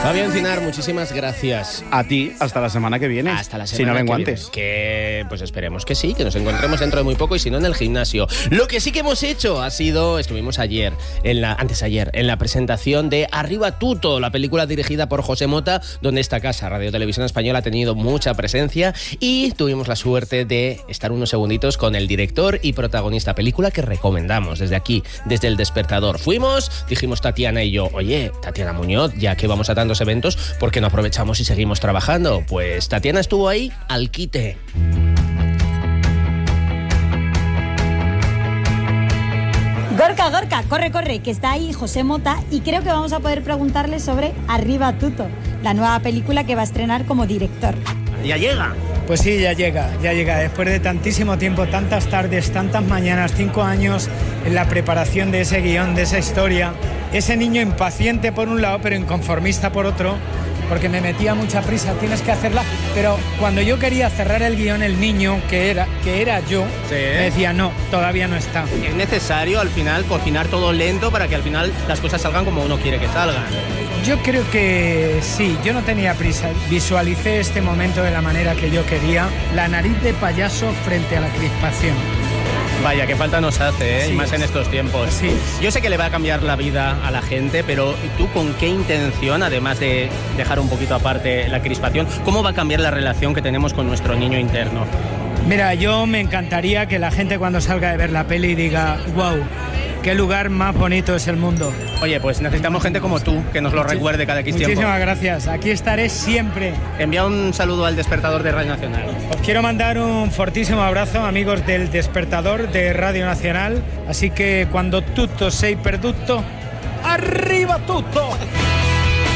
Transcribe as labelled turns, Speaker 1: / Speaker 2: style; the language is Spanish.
Speaker 1: Fabio Encinar, muchísimas gracias.
Speaker 2: A ti, hasta la semana que viene.
Speaker 1: Hasta la semana
Speaker 2: si no vengo
Speaker 1: que viene.
Speaker 2: antes.
Speaker 1: Que pues esperemos que sí, que nos encontremos dentro de muy poco y si no en el gimnasio. Lo que sí que hemos hecho estuvimos antesayer, en la presentación de Arriba Tuto, la película dirigida por José Mota, donde esta casa, Radio Televisión Española, ha tenido mucha presencia y tuvimos la suerte de estar unos segunditos con el director y protagonista, película que recomendamos desde aquí, desde El Despertador. Fuimos, dijimos Tatiana y yo, oye, Tatiana Muñoz, ya que vamos a tantos eventos, ¿por qué no aprovechamos y seguimos trabajando? Pues Tatiana estuvo ahí al quite.
Speaker 3: Gorka, corre, que está ahí José Mota y creo que vamos a poder preguntarle sobre Arriba Tuto, la nueva película que va a estrenar como director.
Speaker 1: ¿Ya llega?
Speaker 4: Pues sí, ya llega. Después de tantísimo tiempo, tantas tardes, tantas mañanas, 5 años en la preparación de ese guión, de esa historia. Ese niño impaciente por un lado, pero inconformista por otro, porque me metía mucha prisa, tienes que hacerla. Pero cuando yo quería cerrar el guión, el niño, que era yo,
Speaker 1: sí,
Speaker 4: me decía, no, todavía no está.
Speaker 1: Es necesario al final cocinar todo lento para que al final las cosas salgan como uno quiere que salgan.
Speaker 4: Yo creo que sí, yo no tenía prisa. Visualicé este momento de la manera que yo quería. La nariz de payaso frente a la crispación.
Speaker 1: Vaya, qué falta nos hace, ¿eh?
Speaker 4: Sí,
Speaker 1: y más en estos tiempos.
Speaker 4: Sí.
Speaker 1: Yo sé que le va a cambiar la vida a la gente, pero ¿tú con qué intención, además de dejar un poquito aparte la crispación, cómo va a cambiar la relación que tenemos con nuestro niño interno?
Speaker 4: Mira, yo me encantaría que la gente cuando salga de ver la peli diga, wow, qué lugar más bonito es el mundo.
Speaker 1: Oye, pues necesitamos gente como tú, que nos lo recuerde cada X tiempo.
Speaker 4: Muchísimas gracias, aquí estaré siempre.
Speaker 1: Envía un saludo al Despertador de Radio Nacional.
Speaker 4: Os quiero mandar un fortísimo abrazo, amigos del Despertador de Radio Nacional. Así que cuando tutto sei perdutto, ¡arriba tutto!